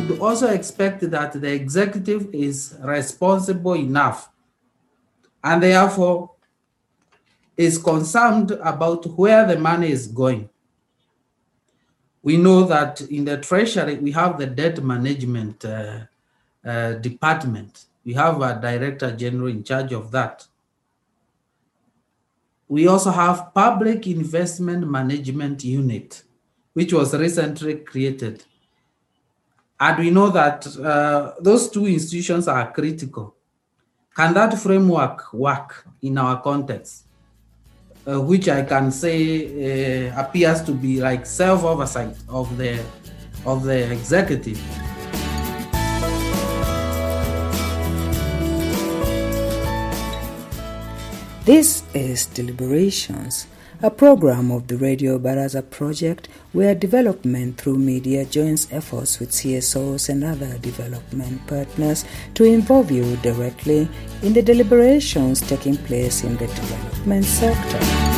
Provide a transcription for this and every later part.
would also expect that the executive is responsible enough and therefore is concerned about where the money is going. We know that in the Treasury, we have the debt management department. We have a director general in charge of that. We also have Public Investment Management Unit, which was recently created. And we know that those two institutions are critical. Can that framework work in our context? Which I can say appears to be like self-oversight of the executive. This is Deliberations, a program of the Radio Baraza project where development through media joins efforts with CSOs and other development partners to involve you directly in the deliberations taking place in the development sector.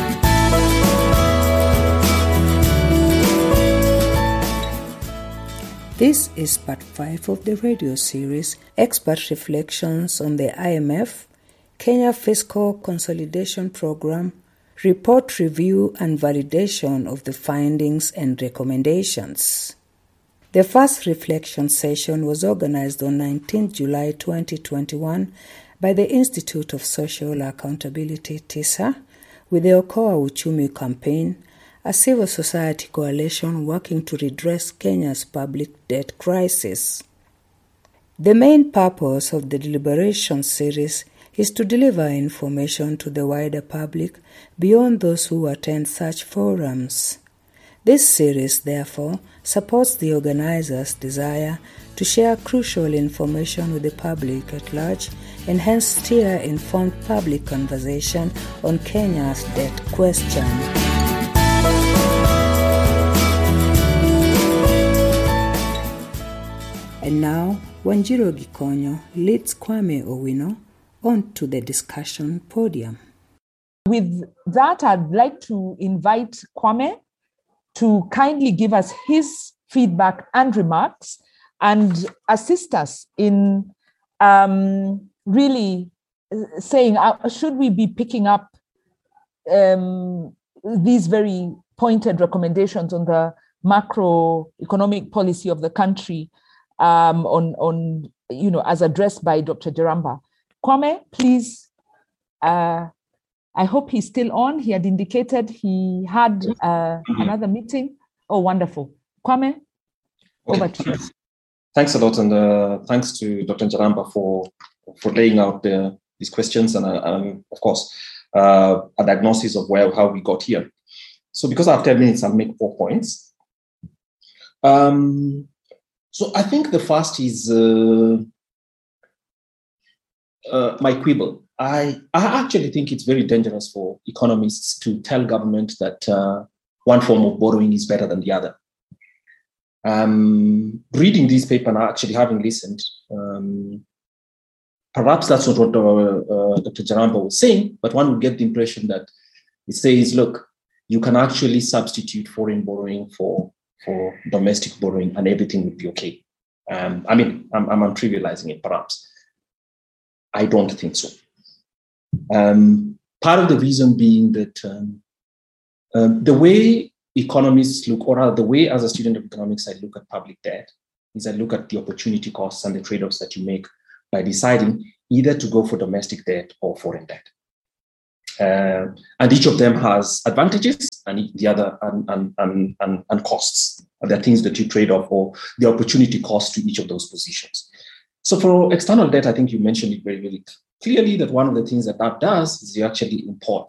This is part 5 of the radio series, Expert Reflections on the IMF, Kenya Fiscal Consolidation Program, Report Review and Validation of the Findings and Recommendations. The first reflection session was organized on 19 July 2021 by the Institute of Social Accountability, TISA, with the Okoa Uchumi Campaign, a civil society coalition working to redress Kenya's public debt crisis. The main purpose of the deliberation series is to deliver information to the wider public beyond those who attend such forums. This series, therefore, supports the organizers' desire to share crucial information with the public at large and hence steer informed public conversation on Kenya's debt question. And now, Wanjiro Gikonyo leads Kwame Owino on to the discussion podium. With that, I'd like to invite Kwame to kindly give us his feedback and remarks and assist us in really saying, should we be picking up these very pointed recommendations on the macroeconomic policy of the country on as addressed by Dr. Jaramba. Kwame, please, I hope he's still on. He had indicated he had another meeting. Oh, wonderful. Kwame, over to you. Thanks a lot, and thanks to Dr. Jaramba for laying out these questions and of course, a diagnosis of how we got here. So because I have 10 minutes, I'll make 4 points. So I think the first is my quibble. I actually think it's very dangerous for economists to tell government that one form of borrowing is better than the other. Reading this paper and actually having listened, perhaps that's not what Dr. Jaramba was saying, but one would get the impression that it says, look, you can actually substitute foreign borrowing for domestic borrowing and everything would be okay. I'm trivializing it, perhaps. I don't think so. Part of the reason being that the way economists look, or the way as a student of economics I look at public debt, is I look at the opportunity costs and the trade-offs that you make by deciding either to go for domestic debt or foreign debt. And each of them has advantages and the other and costs. There are things that you trade off or the opportunity cost to each of those positions. So for external debt, I think you mentioned it very, very clearly that one of the things that does is you actually import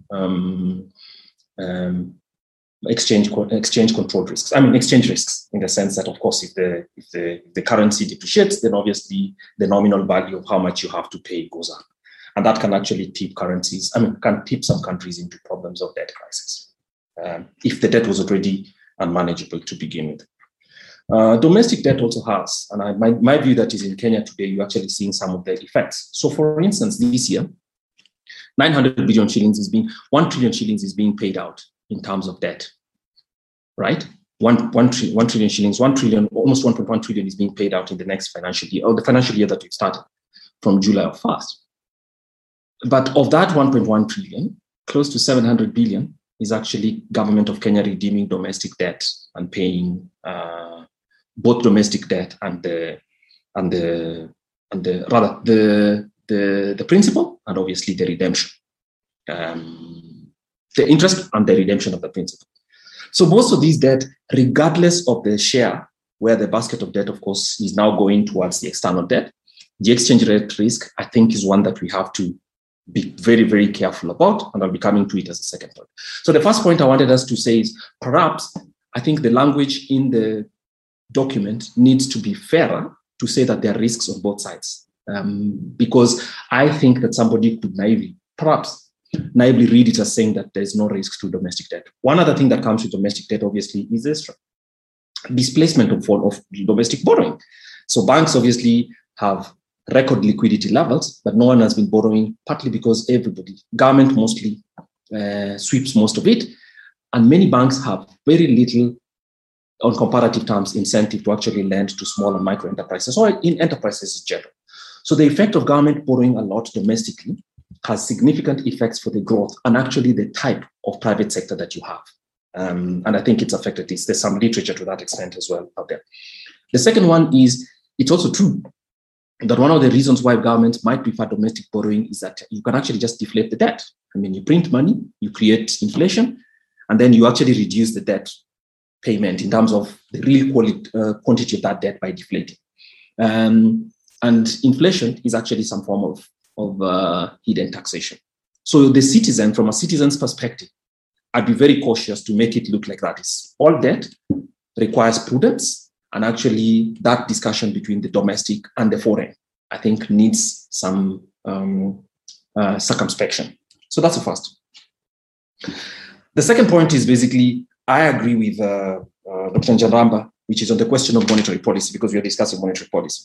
exchange controlled risks. Exchange risks in the sense that, of course, if the currency depreciates, then obviously the nominal value of how much you have to pay goes up. And that can actually tip currencies, can tip some countries into problems of debt crisis if the debt was already unmanageable to begin with. Domestic debt also has, and my view that is in Kenya today, you're actually seeing some of the effects. So for instance, this year, 900 billion shillings 1 trillion shillings is being paid out in terms of debt, right? 1 trillion shillings, 1 trillion, almost 1.1 trillion is being paid out in the next financial year, or the financial year that we've started from July of 1st. But of that 1.1 trillion, close to 700 billion is actually government of Kenya redeeming domestic debt and paying both domestic debt and the principal, and obviously the redemption, the interest and the redemption of the principal. So most of these debt, regardless of the share, where the basket of debt, of course, is now going towards the external debt, the exchange rate risk, I think, is one that we have to be very, very careful about, and I'll be coming to it as a second point. So the first point I wanted us to say is, perhaps, I think the language in the document needs to be fairer to say that there are risks on both sides. Because I think that somebody could perhaps naively read it as saying that there's no risk to domestic debt. One other thing that comes with domestic debt, obviously, is the displacement of domestic borrowing. So banks obviously have record liquidity levels, but no one has been borrowing, partly because government mostly sweeps most of it. And many banks have very little, on comparative terms, incentive to actually lend to small and micro enterprises, or in enterprises in general. So the effect of government borrowing a lot domestically has significant effects for the growth and actually the type of private sector that you have. And I think it's affected this. There's some literature to that extent as well out there. The second one is, it's also true that one of the reasons why governments might prefer domestic borrowing is that you can actually just deflate the debt. I mean, you print money, you create inflation, and then you actually reduce the debt payment in terms of the real quantity of that debt by deflating. And inflation is actually some form of hidden taxation. So the citizen, from a citizen's perspective, I'd be very cautious to make it look like that. All debt requires prudence, and actually that discussion between the domestic and the foreign, I think, needs some circumspection. So that's the first. The second point is basically, I agree with Dr. Njaramba, which is on the question of monetary policy, because we are discussing monetary policy.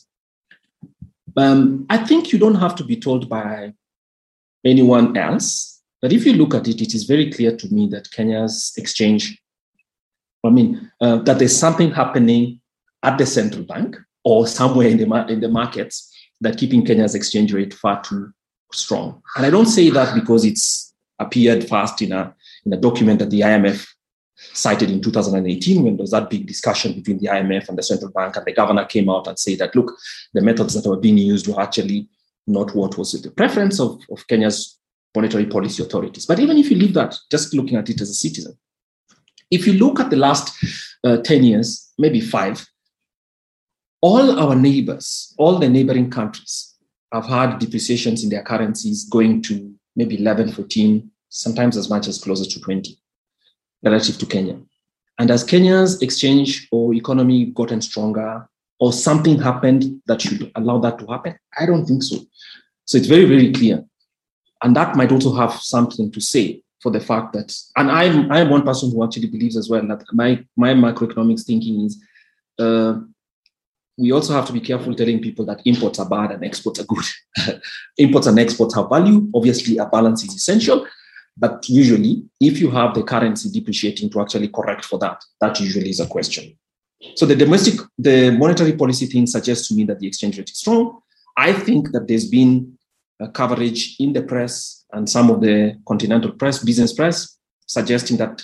I think you don't have to be told by anyone else, but if you look at it, it is very clear to me that Kenya's exchange, that there's something happening at the central bank or somewhere in the markets that keeping Kenya's exchange rate far too strong. And I don't say that because it's appeared fast in a document that the IMF cited in 2018, when there was that big discussion between the IMF and the central bank, and the governor came out and said that, look, the methods that were being used were actually not what was the preference of Kenya's monetary policy authorities. But even if you leave that, just looking at it as a citizen, if you look at the last 10 years, maybe 5, all our neighbors, all the neighboring countries have had depreciations in their currencies going to maybe 11, 14, sometimes as much as closer to 20 relative to Kenya. And as Kenya's exchange or economy gotten stronger, or something happened that should allow that to happen? I don't think so. So it's very, very clear. And that might also have something to say for the fact that, and I'm one person who actually believes as well that my macroeconomics thinking is, we also have to be careful telling people that imports are bad and exports are good. Imports and exports have value. Obviously, a balance is essential. But usually, if you have the currency depreciating to actually correct for that, that usually is a question. So the monetary policy thing suggests to me that the exchange rate is strong. I think that there's been coverage in the press and some of the continental press, business press, suggesting that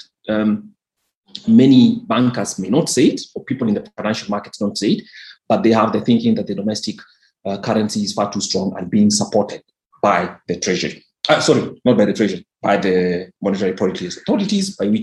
many bankers may not say it, or people in the financial markets don't say it, but they have the thinking that the domestic currency is far too strong and being supported by the treasury. Sorry, not by the treasury, by the monetary policy authorities, by which